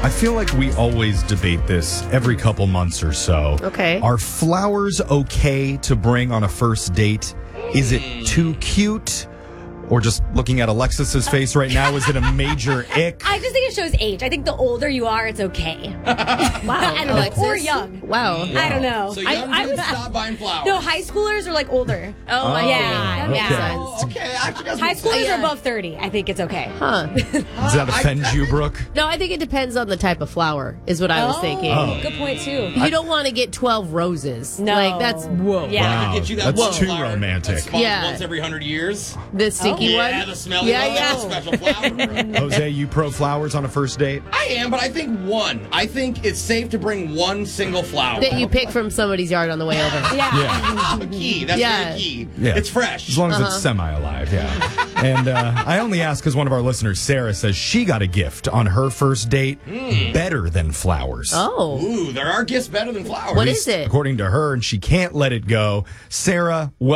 I feel like we always debate this every couple months or so. Okay. Are flowers okay to bring on a first date? Is it too cute? Or just looking at Alexis's face right now, is it a major ick? I just think it shows age. I think the older you are, it's okay. Wow. I don't know. Or young. Wow. I don't know. So young kids stop buying flowers. No, high schoolers are like older. Oh, I Yeah, see. yeah. Oh, okay. Actually, does High make sense. schoolers are above 30. I think it's okay. Huh. Does that offend you, Brooke? No, I think it depends on the type of flower, is what I was thinking. Good point, too. You don't want to get 12 roses. No. Like, that's, whoa. Yeah. Wow, Get you that that's too flower romantic. that spawns Yeah. once every 100 years. The stinky one? Yeah, the smelly Yeah, one. yeah. That's a special flower. Jose, you pro flowers on a first date? I am, but I think one. I think it's safe to bring one single flower. That you pick from somebody's yard on the way over. Yeah. Key. That's Yeah. very key. Yeah. It's fresh. As long as it's semi-alive, yeah. And I only ask because one of our listeners, Sarah, says she got a gift on her first date better than flowers. Oh. Ooh, there are gifts better than flowers. What is it? According to her, and she can't let it go. Sarah,